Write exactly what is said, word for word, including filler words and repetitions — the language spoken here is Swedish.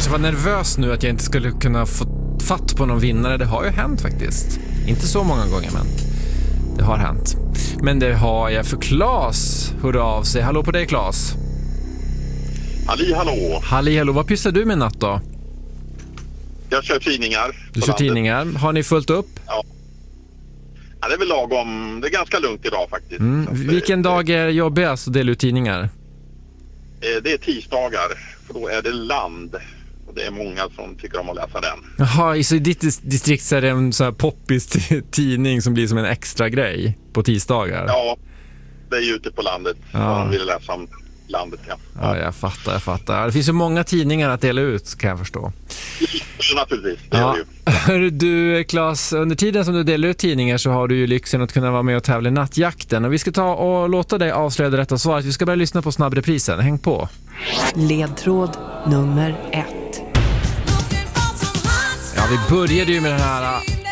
kanske var nervös nu att jag inte skulle kunna få fatt på någon vinnare. Det har ju hänt faktiskt. Inte så många gånger, men det har hänt. Men det har jag för Claes. Hurra av sig. Hallå på dig, Claes. Halli, hallå. Halli, hallå. Vad pysslar du med natt då? Jag kör tidningar. Du kör tidningar. Har ni fullt upp? Ja. Ja, det är väl lagom. Det är ganska lugnt idag faktiskt. Mm. Vilken det, dag är jobbigast att dela ut tidningar? Det är tisdagar. För då är det land. Och det är många som tycker om att läsa den. Jaha, så i ditt distrikt så är det en sån här poppis tidning som blir som en extra grej på tisdagar? Ja, det är ju ute på landet. Ja. De vill läsa om landet, ja. Ja, jag fattar, jag fattar. Det finns ju många tidningar att dela ut, kan jag förstå. Så naturligtvis, det ja. är det ju. Du, Claes, under tiden som du delar ut tidningar så har du ju lyxen att kunna vara med och tävla i nattjakten. Och vi ska ta och låta dig avslöja det rätta svaret. Vi ska börja lyssna på snabbreprisen. Häng på. Ledtråd nummer ett. Ja, vi började ju med den här